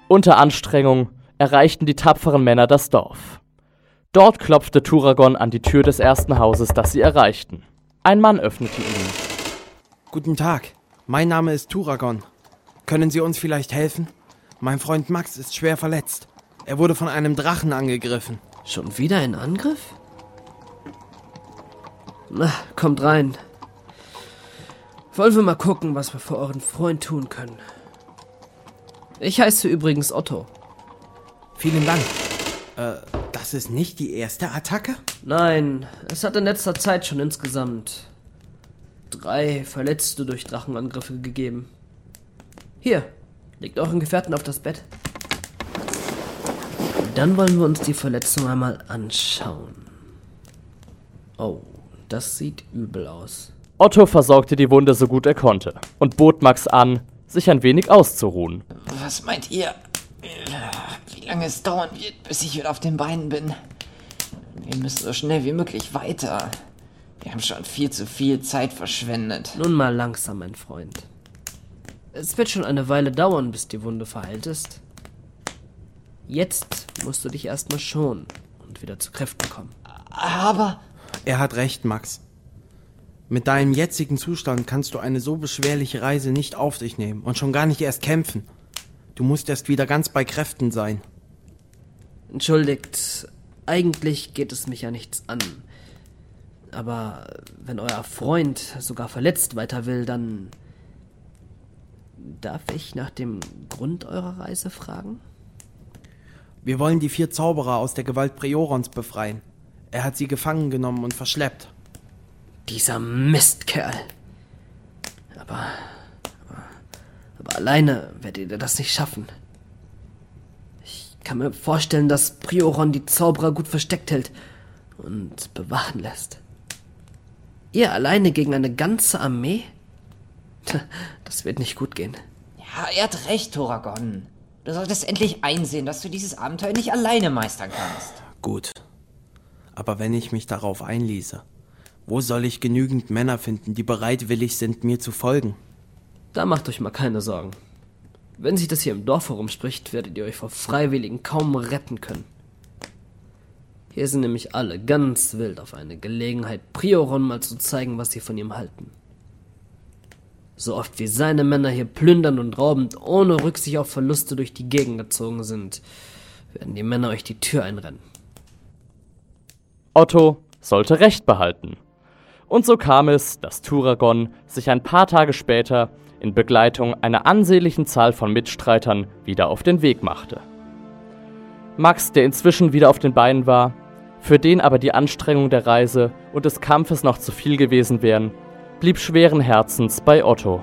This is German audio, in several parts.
Unter Anstrengung erreichten die tapferen Männer das Dorf. Dort klopfte Turagon an die Tür des ersten Hauses, das sie erreichten. Ein Mann öffnete ihnen. Guten Tag, mein Name ist Turagon. Können Sie uns vielleicht helfen? Mein Freund Max ist schwer verletzt. Er wurde von einem Drachen angegriffen. Schon wieder ein Angriff? Na, kommt rein. Wollen wir mal gucken, was wir für euren Freund tun können. Ich heiße übrigens Otto. Vielen Dank. Das ist nicht die erste Attacke? Nein, es hat in letzter Zeit schon insgesamt 3 Verletzte durch Drachenangriffe gegeben. Hier, legt euren Gefährten auf das Bett. Dann wollen wir uns die Verletzung einmal anschauen. Oh, das sieht übel aus. Otto versorgte die Wunde so gut er konnte und bot Max an, sich ein wenig auszuruhen. Was meint ihr, wie lange es dauern wird, bis ich wieder auf den Beinen bin? Wir müssen so schnell wie möglich weiter. Wir haben schon viel zu viel Zeit verschwendet. Nun mal langsam, mein Freund. Es wird schon eine Weile dauern, bis die Wunde verheilt ist. Jetzt musst du dich erstmal schonen und wieder zu Kräften kommen. Aber... Er hat recht, Max. Mit deinem jetzigen Zustand kannst du eine so beschwerliche Reise nicht auf dich nehmen und schon gar nicht erst kämpfen. Du musst erst wieder ganz bei Kräften sein. Entschuldigt, eigentlich geht es mich ja nichts an. Aber wenn euer Freund sogar verletzt weiter will, dann... Darf ich nach dem Grund eurer Reise fragen? Wir wollen die 4 Zauberer aus der Gewalt Priorons befreien. Er hat sie gefangen genommen und verschleppt. Dieser Mistkerl. Aber alleine werdet ihr das nicht schaffen. Ich kann mir vorstellen, dass Prioron die Zauberer gut versteckt hält und bewachen lässt. Ihr alleine gegen eine ganze Armee? Das wird nicht gut gehen. Ja, er hat recht, Turagon. Du solltest endlich einsehen, dass du dieses Abenteuer nicht alleine meistern kannst. Gut. Aber wenn ich mich darauf einließe, wo soll ich genügend Männer finden, die bereitwillig sind, mir zu folgen? Da macht euch mal keine Sorgen. Wenn sich das hier im Dorf herumspricht, werdet ihr euch vor Freiwilligen kaum retten können. Hier sind nämlich alle ganz wild auf eine Gelegenheit, Prioron mal zu zeigen, was sie von ihm halten. So oft wie seine Männer hier plündernd und raubend, ohne Rücksicht auf Verluste durch die Gegend gezogen sind, werden die Männer euch die Tür einrennen. Otto sollte Recht behalten. Und so kam es, dass Turagon sich ein paar Tage später in Begleitung einer ansehnlichen Zahl von Mitstreitern wieder auf den Weg machte. Max, der inzwischen wieder auf den Beinen war, für den aber die Anstrengung der Reise und des Kampfes noch zu viel gewesen wären, blieb schweren Herzens bei Otto.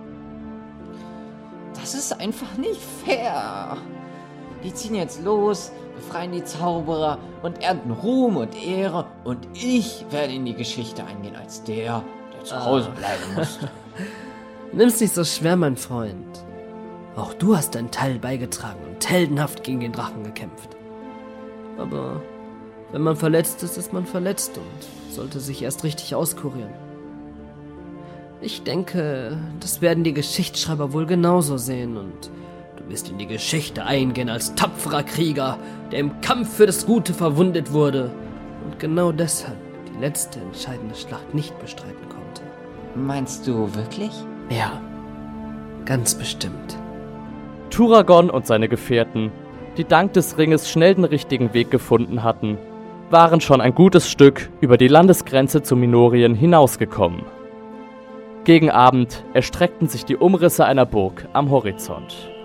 Das ist einfach nicht fair. Die ziehen jetzt los, befreien die Zauberer und ernten Ruhm und Ehre und ich werde in die Geschichte eingehen als der zu Hause bleiben musste. Nimm's nicht so schwer, mein Freund. Auch du hast deinen Teil beigetragen und heldenhaft gegen den Drachen gekämpft. Aber wenn man verletzt ist, ist man verletzt und sollte sich erst richtig auskurieren. Ich denke, das werden die Geschichtsschreiber wohl genauso sehen und du wirst in die Geschichte eingehen als tapferer Krieger, der im Kampf für das Gute verwundet wurde und genau deshalb die letzte entscheidende Schlacht nicht bestreiten konnte. Meinst du wirklich? Ja, ganz bestimmt. Turagon und seine Gefährten, die dank des Ringes schnell den richtigen Weg gefunden hatten, waren schon ein gutes Stück über die Landesgrenze zu Minorien hinausgekommen. Gegen Abend erstreckten sich die Umrisse einer Burg am Horizont.